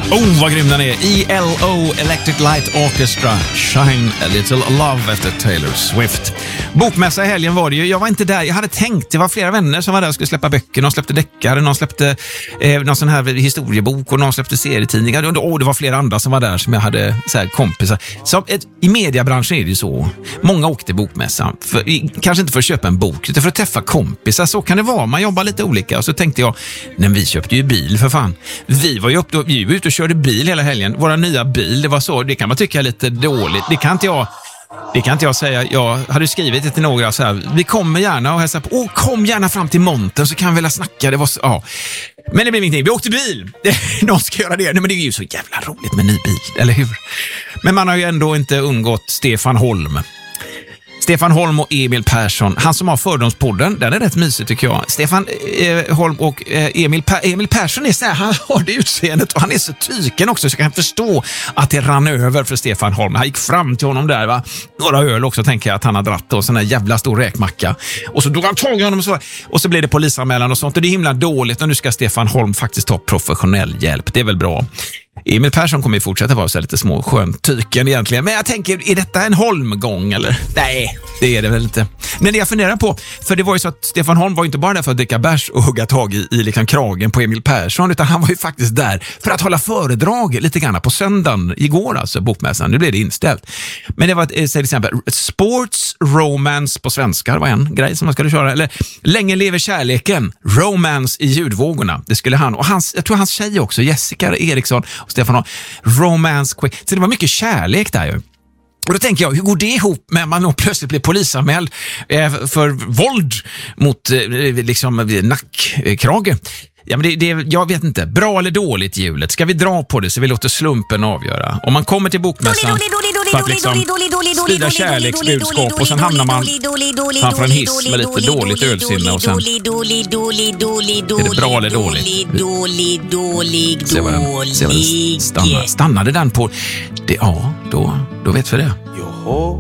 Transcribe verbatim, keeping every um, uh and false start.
Oh, vad grym den är. E L O, Electric Light Orchestra. Shine a little love efter Taylor Swift. Bokmässa i helgen var det ju. Jag var inte där. Jag hade tänkt, det var flera vänner som var där och skulle släppa böcker. Någon släppte deckare, någon släppte eh, någon sån här historiebok och någon släppte serietidningar. Och, och det var flera andra som var där som jag hade så här, kompisar. Så ett, i mediebranschen är det ju så. Många åkte bokmässa. För, i, kanske inte för att köpa en bok, utan för att träffa kompisar. Så kan det vara. Man jobbar lite olika. Och så tänkte jag, nej, vi köpte ju bil för fan. Vi var ju upp, vi var ute och körde bil hela helgen. Våra nya bil, det var så. Det kan man tycka är lite dåligt. Det kan inte jag... Det kan inte jag säga. Jag hade skrivit det till några så här. Vi kommer gärna och hälsa på. Åh, kom gärna fram till montern så kan vi väl snacka. Det var så, ja. Men det blev ingenting. Vi åkte bil. Någon ska göra det. Nej, men det är ju så jävla roligt med ny bil, eller hur? Men man har ju ändå inte undgått Stefan Holm. Stefan Holm och Emil Persson, han som har Fördomspodden, den är rätt mysig tycker jag. Stefan eh, Holm och eh, Emil, per- Emil Persson är så här, han har det utseendet och han är så tyken också så jag kan förstå att det rann över för Stefan Holm. Han gick fram till honom där, va? Några öl också tänker jag att han har dratt och sån där jävla stor räkmacka. Och så drog han tag i honom och så, och så blev det polisanmälan och sånt och det är himla dåligt och nu ska Stefan Holm faktiskt ta professionell hjälp. Det är väl bra. Emil Persson kommer ju fortsätta vara så lite små sköntyken egentligen. Men jag tänker, är detta en Holmgång eller? Nej, det är det väl inte. Men det jag funderar på, för det var ju så att Stefan Holm var ju inte bara där för att dricka bärs och hugga tag i, i liksom kragen på Emil Persson, utan han var ju faktiskt där för att hålla föredrag lite grann på söndagen igår, alltså bokmässan. Nu blev det inställt. Men det var till exempel sports romance på svenska var en grej som man skulle köra. Eller länge lever kärleken, romance i ljudvågorna. Det skulle han, och hans, jag tror hans tjej också, Jessica Eriksson och Stefan Holm, romance quick. Så det var mycket kärlek där ju. Och då tänker jag, hur går det ihop med att man plötsligt blir polisanmäld eh, för våld mot eh, liksom nackkrage? Ja, men det, det, jag vet inte. Bra eller dåligt hjulet? Ska vi dra på det så vi låter slumpen avgöra? Om man kommer till bokmässan för att liksom sprida kärleksbudskap och sen hamnar man framför en hiss med lite dåligt ölsinne och sen är det bra eller dåligt? Se vad den, se vad den stannar. Stannade den på det, ja, då, då vet vi det.